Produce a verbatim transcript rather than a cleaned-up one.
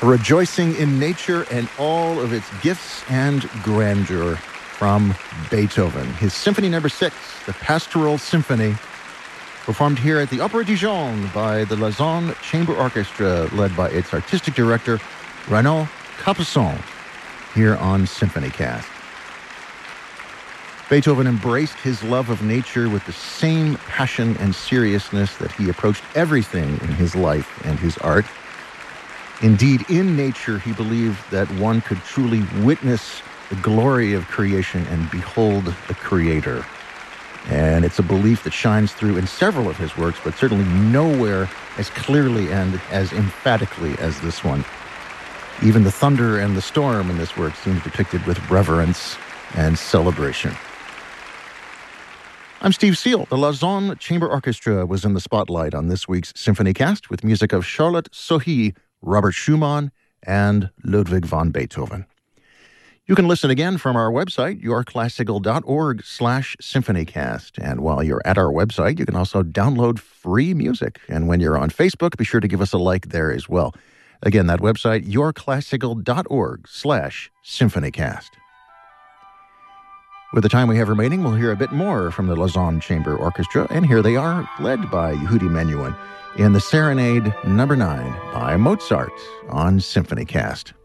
Rejoicing in nature and all of its gifts and grandeur from Beethoven. His Symphony Number Six, the Pastoral Symphony, performed here at the Opéra Dijon by the Lausanne Chamber Orchestra, led by its artistic director, Renaud Capuçon, here on SymphonyCast. Beethoven embraced his love of nature with the same passion and seriousness that he approached everything in his life and his art. Indeed, in nature, he believed that one could truly witness the glory of creation and behold the Creator. And it's a belief that shines through in several of his works, but certainly nowhere as clearly and as emphatically as this one. Even the thunder and the storm in this work seem depicted with reverence and celebration. I'm Steve Seal. The Lausanne Chamber Orchestra was in the spotlight on this week's SymphonyCast with music of Charlotte Sohi, Robert Schumann, and Ludwig van Beethoven. You can listen again from our website, yourclassical.org slash symphonycast. And while you're at our website, you can also download free music. And when you're on Facebook, be sure to give us a like there as well. Again, that website, yourclassical.org slash symphonycast. With the time we have remaining, we'll hear a bit more from the Lausanne Chamber Orchestra. And here they are, led by Yehudi Menuhin, in the Serenade Number Nine by Mozart on SymphonyCast.